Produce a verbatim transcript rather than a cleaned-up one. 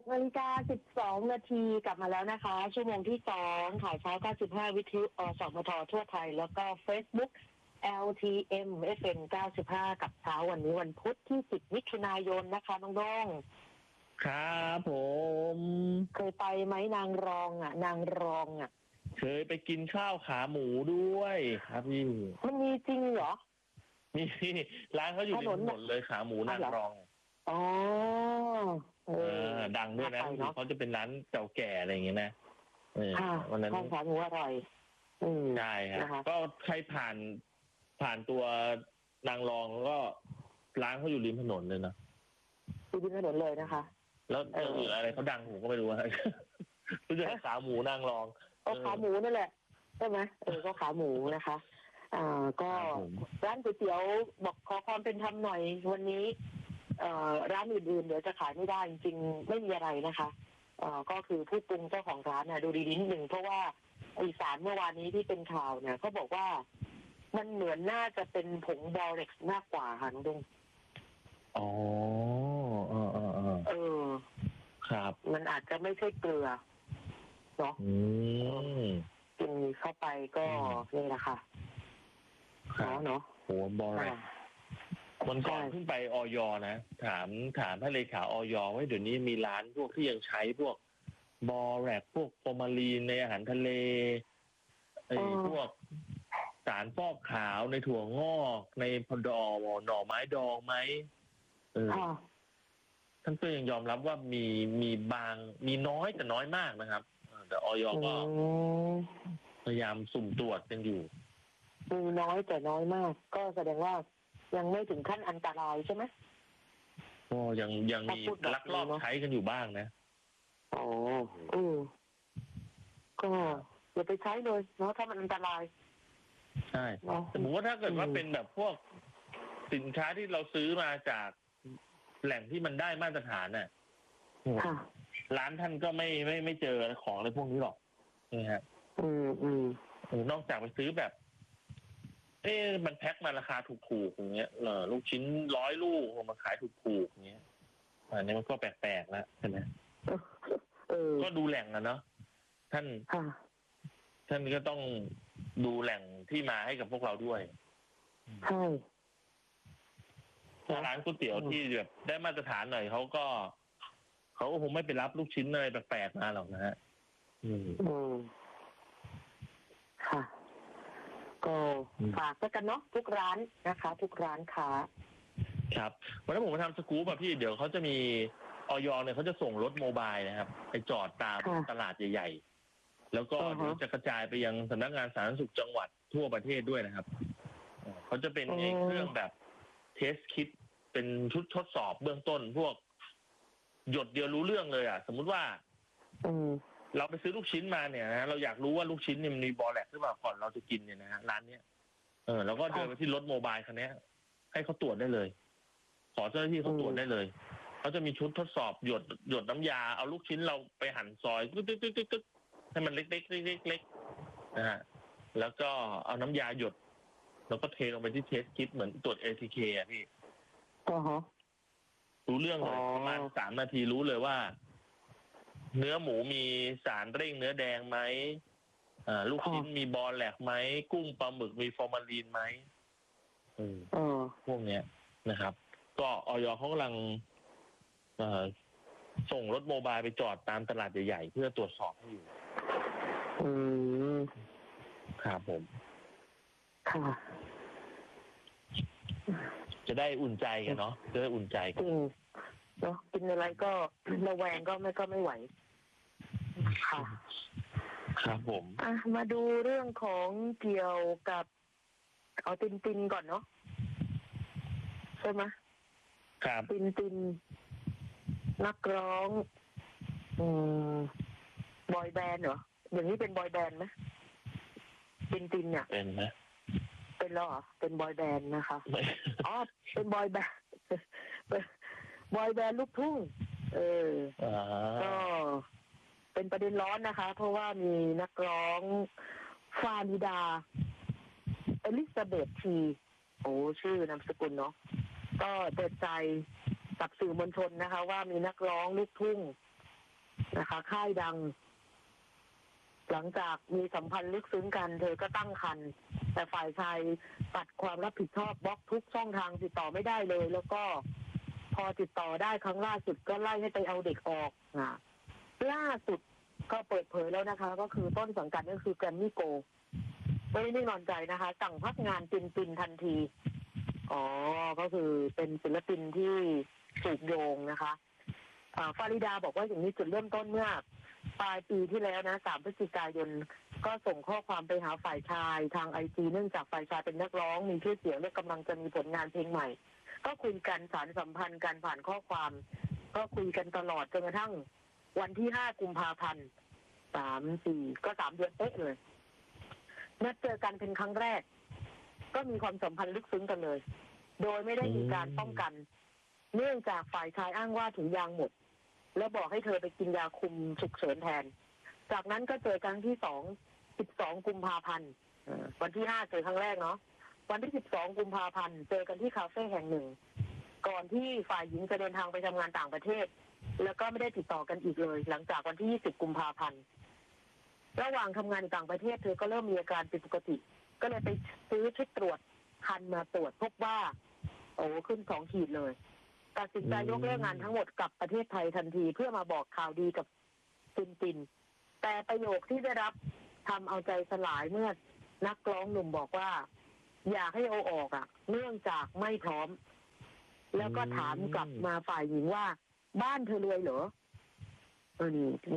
นาฬิกาสิบสองนาทีกลับมาแล้วนะคะชั่วโมงที่สองข่าวเช้าเก้าสิบห้าวิทยุอสมททั่วไทยแล้วก็ Facebook แอล ที เอ็ม เอฟ เอ็ม เก้าสิบห้ากับเช้าวันนี้วันพุธที่สิบมิถุนายนนะคะน้องดงครับผมเคยไปไหมนางรองอ่ะนางรองอ่ะเคยไปกินข้าวขาหมูด้วยครับพี่มันมีจริงเหรอมีร้านเขาอยู่ริมถนนเลยขาหมูนางรองอ๋อเออดังด้วยนะเขาจะเป็นร้านเก่าแก่อะไรอย่างเงี้ยนะเออวันนั้นขาหมูอร่อยใช่ครับก็ใครผ่านผ่านตัวนางรองก็ร้านเขาอยู่ริมถนนเลยนะอยู่ริมถนนเลยนะคะแล้วเอออะไรเขาดังผมก็ไม่รู้อะไรรู้จักขาหมูนางรองก็ขาหมูนั่นแหละใช่ไหมเออก็ขาหมูนะคะ อ่าก็ร้านก๋วยเตี๋ยวบอกขอความเป็นธรรมหน่อยวันนี้เอ่อร้านอื่นๆเดี๋ยวจะขายไม่ได้จริงๆไม่มีอะไรนะคะเอ่อก็คือผู้ปรุงเจ้าของร้านน่ะดูดีนิดหนึ่งเพราะว่าอีสานเมื่อวานนี้ที่เป็นข่าวเนี่ยเขาบอกว่ามันเหมือนน่าจะเป็นผงบอเร็กซ์มากกว่าค่ะน้องดงอ๋อเออเออเออครับมันอาจจะไม่ใช่เกลือเนาะกินเข้าไปก็นี่แหละค่ะเนาะโหบอเร็กซ์วันก่อนขึ้นไปออยนะถามถามพระเลขาออยว่าเดี๋ยวนี้มีร้านพวกที่ยังใช้พวกบอแรกพวกฟอร์มาลีนในอาหารทะเลไอ้พวกสารฟอกขาวในถั่วงอกในพอดอหน่อไม้ดองไหมเออท่านก็ยังยอมรับว่ามีมีบางมีน้อยแต่น้อยมากนะครับแต่ออยก็พยายามสุ่มตรวจกันอยู่มีน้อยแต่น้อยมากก็แสดงว่ายังไม่ถึงขั้นอันตรายใช่ไหมก็ยังยังมีลักลอบใช้กันอยู่บ้างนะอ๋อเออก็อย่าไปใช้เลยเนาะถ้ามันอันตรายใช่สมมติว่าถ้าเกิดว่าเป็นแบบพวกสินค้าที่เราซื้อมาจากแหล่งที่มันได้มาตรฐานน่ะร้านท่านก็ไม่ไม่ไม่เจอของอะไรพวกนี้หรอกนี่ฮะอืมอืมนอกจากไปซื้อแบบเอ๊ะมันแพ็คมาราคาถูกๆอย่างเงี้ยเออลูกชิ้นร้อยลูกมาขายถูกๆอย่างเงี้ยอันนี้มันก็แปลกๆแล้วใช่ไหมก็ดูแหล่งนะเนาะท่านท่านก็ต้องดูแหล่งที่มาให้กับพวกเราด้วยใช่ร้านก๋วยเตี๋ยวที่แบบได้มาตรฐานหน่อยเขาก็เขาก็คงไม่ไปรับลูกชิ้นอะไรแปลกๆมาหรอกนะฮะอืมค่ะก็ฝากกันเนาะทุกร้านนะคะทุกร้านค้าครับวันนี้ผมมาทำสกู๊ปอะพี่เดี๋ยวเขาจะมีออยเนี่ยเขาจะส่งรถโมบายนะครับไปจอดตามตลาดใหญ่ๆแล้วก็เดี๋ยวจะกระจายไปยังสำนักงานสาธารณสุขจังหวัดทั่วประเทศด้วยนะครับเขาจะเป็นเครื่องแบบเทสคิดเป็นชุดทดสอบเบื้องต้นพวกหยดเดียวรู้เรื่องเลยอ่ะสมมุติว่าเราไปซื้อลูกชิ้นมาเนี่ยนะเราอยากรู้ว่าลูกชิ้นเนี่ยมันมีบอแลกหรือเปล่าก่อนเราจะกินเนี่ยนะฮะร้านเนี้ยเออเราก็เดินไปที่รถโมบายคันนี้ให้เขาตรวจได้เลยขอเจ้าหน้าที่เขาตรวจได้เลยเขาจะมีชุดทดสอบหยดหยดน้ำยาเอาลูกชิ้นเราไปหั่นซอยตึ๊กตึ๊กตึ๊กตึ๊กให้มันเล็กเล็กเล็กเล็กเล็กนะฮะแล้วก็เอาน้ำยาหยดแล้วก็เทลงไปที่เทสคิดเหมือนตรวจ เอ ที เค อ่ะพี่อ๋อฮะรู้เรื่องเลยประมาณสามนาทีรู้เลยว่าเนื้อหมูมีสารเร่งเนื้อแดงไหมอ่าลูกชิ้นมีบอแลกไหมกุ้งปลาหมึกมีฟอร์มาลีนไหมเออพวกเนี้ยนะครับก็ออยเขากำลังส่งรถโมบายไปจอดตามตลาดใหญ่ๆเพื่อตรวจสอบให้อยู่อืมครับผมค่ะจะได้อุ่นใจกันเนาะจะได้อุ่นใจกันเนาะกินอะไรก็ระแวงก็ไม่ก็ไม่ไหวค่ะครับผมอ่ะมาดูเรื่องของเกี่ยวกับเอาตินตินก่อนเนาะใช่ไหมครับตินตินนักร้องอืมบอยแบนด์เหรออย่างนี้เป็นบอยแบนด์ไหมตินตินเนี่ยเป็นไหมเป็นแล้วเหรอเป็นบอยแบนด์นะคะอ๋อเป็นบอยแบนด์บอยแบนด์ลูกทุ่งเออก็เป็นประเด็นร้อนนะคะ เพราะว่ามีนักร้องฟานิดาเอลิซาเบธทีโอ้ชื่อนามสกุลเนาะก็เปิดใจกับสื่อมวลชนนะคะว่ามีนักร้องลูกทุ่งนะคะ ค่ายดัง หลังจากมีสัมพันธ์ลึกซึ้งกันเธอก็ตั้งครรภ์แต่ฝ่ายชายปัดความรับผิดชอบบล็อกทุกช่องทางติดต่อไม่ได้เลย แล้วก็พอติดต่อได้ครั้งล่าสุดก็ไล่ให้ไปเอาเด็กออกนะล่าสุดก็เปิดเผยแล้วนะคะ ก็คือต้นสังกัดก็คือแกรมมี่โกไม่ได้นิ่งนอนใจนะคะสั่งพักงานปินปินทันทีอ๋อก็คือเป็นศิลปินที่ถูกโยงนะคะฟาริดาบอกว่าอย่างนี้จุดเริ่มต้นเมื่อปลายปีที่แล้วนะสามพฤศจิกายนก็ส่งข้อความไปหาฝ่ายชายทางไอจีเนื่องจากฝ่ายชายเป็นนักร้องมีชื่อเสียงและกำลังจะมีผลงานเพลงใหม่ก็คุยกันสารสัมพันธ์กันผ่านข้อความก็คุยกันตลอดจนกระทั่งวันที่ห้ากุมภาพันธ์สามสี่ก็สามเดือนเป๊ะเลยนัดเจอกันเป็นครั้งแรกก็มีความสัมพันธ์ลึกซึ้งกันเลยโดยไม่ได้มีการป้องกันเนื่องจากฝ่ายชายอ้างว่าถุงยางหมดแล้วบอกให้เธอไปกินยาคุมฉุกเฉินแทนจากนั้นก็เจอครั้งที่สองสิบสองกุมภาพันธ์วันที่ห้าเจอครั้งแรกเนาะวันที่สิบสองกุมภาพันธ์เจอกันที่คาเฟ่แห่งหนึ่งก่อนที่ฝ่ายหญิงจะเดินทางไปทำงานต่างประเทศแล้วก็ไม่ได้ติดต่อกันอีกเลยหลังจากวันที่ยี่สิบกุมภาพันธ์ระหว่างทำงานในต่างประเทศเธอก็เริ่มมีอาการผิดปกติก็เลยไปซื้อชุดตรวจคันมาตรวจพบว่าโอ้ขึ้นสองขีดเลยตัดสินใจยกเลิกงานทั้งหมดกลับประเทศไทยทันทีเพื่อมาบอกข่าวดีกับปินปินแต่ประโยคที่ได้รับทำเอาใจสลายเมื่อนักร้องหนุ่มบอกว่าอยากให้เอาออกอ่ะเนื่องจากไม่พร้อมแล้วก็ถามกลับมาฝ่ายหญิงว่าบ้านเธอรวยเหรอเออนี่